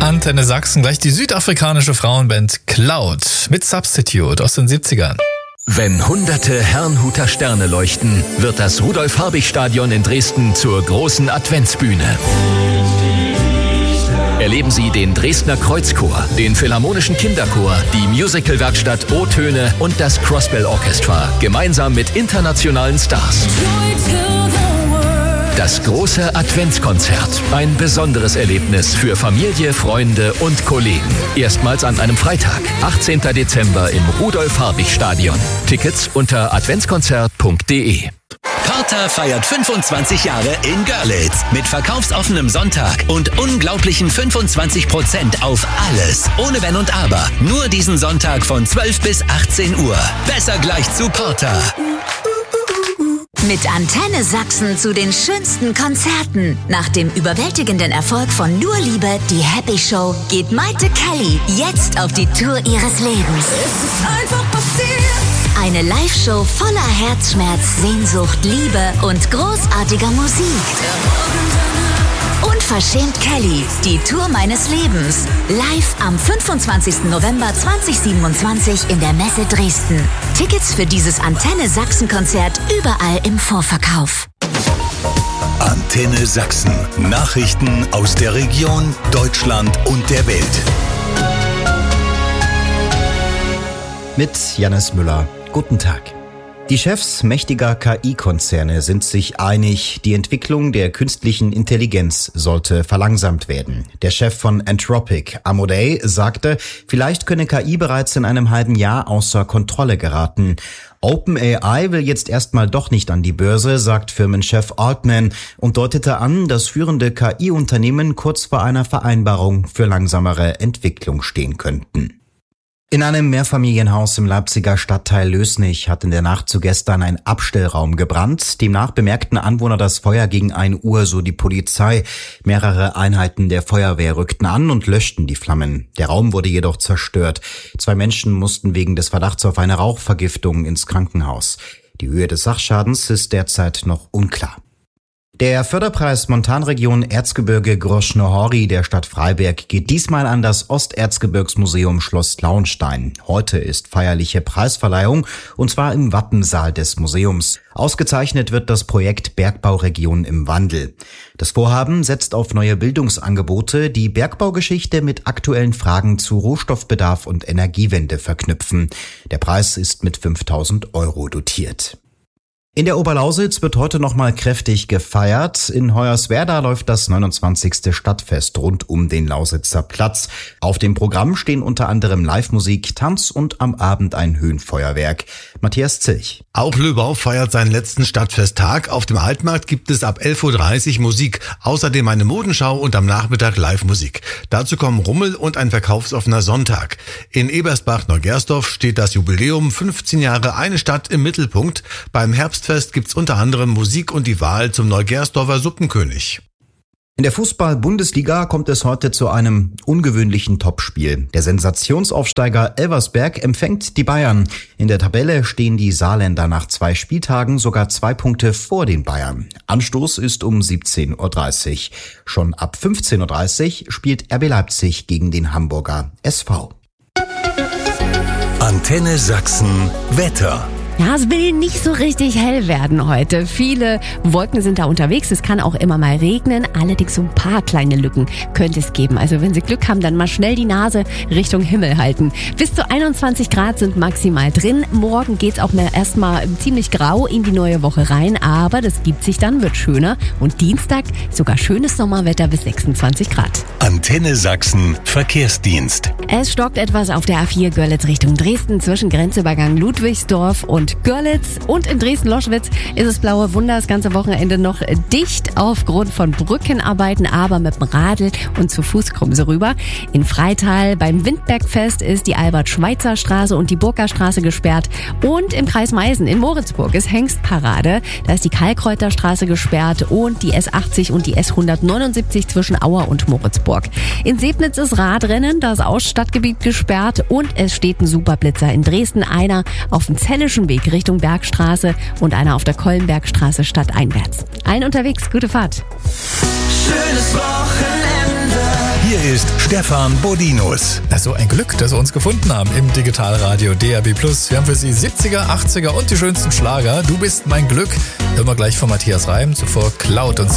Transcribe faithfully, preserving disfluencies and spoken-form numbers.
Antenne Sachsen gleich die südafrikanische Frauenband Cloud mit Substitute aus den siebzigern. Wenn hunderte Herrnhuter Sterne leuchten, wird das Rudolf-Habich-Stadion in Dresden zur großen Adventsbühne. Erleben Sie den Dresdner Kreuzchor, den Philharmonischen Kinderchor, die Musical-Werkstatt O-Töne und das Crossbell Orchestra, gemeinsam mit internationalen Stars. Das große Adventskonzert. Ein besonderes Erlebnis für Familie, Freunde und Kollegen. Erstmals an einem Freitag, achtzehnten Dezember im Rudolf-Habich-Stadion. Tickets unter adventskonzert punkt de. Carter feiert fünfundzwanzig Jahre in Görlitz mit verkaufsoffenem Sonntag und unglaublichen fünfundzwanzig Prozent auf alles. Ohne Wenn und Aber. Nur diesen Sonntag von zwölf bis achtzehn Uhr. Besser gleich zu Carter. Mit Antenne Sachsen zu den schönsten Konzerten. Nach dem überwältigenden Erfolg von Nur Liebe, die Happy Show, geht Maite Kelly jetzt auf die Tour ihres Lebens. Es ist einfach passiert. Eine Live-Show voller Herzschmerz, Sehnsucht, Liebe und großartiger Musik. Unverschämt Kelly, die Tour meines Lebens. Live am fünfundzwanzigsten November zweitausendsiebenundzwanzig in der Messe Dresden. Tickets für dieses Antenne Sachsen-Konzert überall im Vorverkauf. Antenne Sachsen. Nachrichten aus der Region, Deutschland und der Welt. Mit Jannis Müller. Guten Tag. Die Chefs mächtiger K I-Konzerne sind sich einig, die Entwicklung der künstlichen Intelligenz sollte verlangsamt werden. Der Chef von Anthropic, Amodei, sagte, vielleicht könne K I bereits in einem halben Jahr außer Kontrolle geraten. OpenAI will jetzt erstmal doch nicht an die Börse, sagt Firmenchef Altman und deutete an, dass führende K I-Unternehmen kurz vor einer Vereinbarung für langsamere Entwicklung stehen könnten. In einem Mehrfamilienhaus im Leipziger Stadtteil Lößnich hat in der Nacht zu gestern ein Abstellraum gebrannt. Demnach bemerkten Anwohner das Feuer gegen ein Uhr, so die Polizei. Mehrere Einheiten der Feuerwehr rückten an und löschten die Flammen. Der Raum wurde jedoch zerstört. Zwei Menschen mussten wegen des Verdachts auf eine Rauchvergiftung ins Krankenhaus. Die Höhe des Sachschadens ist derzeit noch unklar. Der Förderpreis Montanregion Erzgebirge Großschnohori der Stadt Freiberg geht diesmal an das Osterzgebirgsmuseum Schloss Launstein. Heute ist feierliche Preisverleihung und zwar im Wappensaal des Museums. Ausgezeichnet wird das Projekt Bergbauregion im Wandel. Das Vorhaben setzt auf neue Bildungsangebote, die Bergbaugeschichte mit aktuellen Fragen zu Rohstoffbedarf und Energiewende verknüpfen. Der Preis ist mit fünftausend Euro dotiert. In der Oberlausitz wird heute nochmal kräftig gefeiert. In Hoyerswerda läuft das neunundzwanzigste Stadtfest rund um den Lausitzer Platz. Auf dem Programm stehen unter anderem Live-Musik, Tanz und am Abend ein Höhenfeuerwerk. Matthias Zilch. Auch Löbau feiert seinen letzten Stadtfesttag. Auf dem Altmarkt gibt es ab elf Uhr dreißig Musik, außerdem eine Modenschau und am Nachmittag Live-Musik. Dazu kommen Rummel und ein verkaufsoffener Sonntag. In Ebersbach-Neugersdorf steht das Jubiläum fünfzehn Jahre Eine Stadt im Mittelpunkt. Beim Herbstfest gibt's unter anderem Musik und die Wahl zum Neugersdorfer Suppenkönig. In der Fußball-Bundesliga kommt es heute zu einem ungewöhnlichen Topspiel. Der Sensationsaufsteiger Elversberg empfängt die Bayern. In der Tabelle stehen die Saarländer nach zwei Spieltagen sogar zwei Punkte vor den Bayern. Anstoß ist um siebzehn Uhr dreißig. Schon ab fünfzehn Uhr dreißig spielt R B Leipzig gegen den Hamburger S V. Antenne Sachsen Wetter. Ja, es will nicht so richtig hell werden heute. Viele Wolken sind da unterwegs. Es kann auch immer mal regnen. Allerdings so ein paar kleine Lücken könnte es geben. Also wenn Sie Glück haben, dann mal schnell die Nase Richtung Himmel halten. Bis zu einundzwanzig Grad sind maximal drin. Morgen geht's auch erstmal ziemlich grau in die neue Woche rein. Aber das gibt sich dann, wird schöner. Und Dienstag sogar schönes Sommerwetter bis sechsundzwanzig Grad. Antenne Sachsen Verkehrsdienst. Es stockt etwas auf der A vier Görlitz Richtung Dresden zwischen Grenzübergang Ludwigsdorf und Görlitz, und in Dresden-Loschwitz ist es blaue Wunder das ganze Wochenende noch dicht aufgrund von Brückenarbeiten, aber mit dem Radl und zu Fuß kommen sie rüber. In Freital beim Windbergfest ist die Albert-Schweitzer-Straße und die Burgerstraße gesperrt, und im Kreis Meißen in Moritzburg ist Hengstparade. Da ist die Kalkreuterstraße gesperrt und die S achtzig und die S hundertneunundsiebzig zwischen Auer und Moritzburg. In Sebnitz ist Radrennen, das Ausstadtgebiet gesperrt, und es steht ein Superblitzer in Dresden, einer auf dem Zellischen Weg Richtung Bergstraße und einer auf der Kollenbergstraße stadteinwärts. Allen unterwegs, gute Fahrt. Schönes Wochenende. Hier ist Stefan Bodinus. So ein Glück, dass wir uns gefunden haben im Digitalradio D A B plus. Wir haben für Sie siebziger, achtziger und die schönsten Schlager. Du bist mein Glück. Hören wir gleich von Matthias Reim. Zuvor Cloud und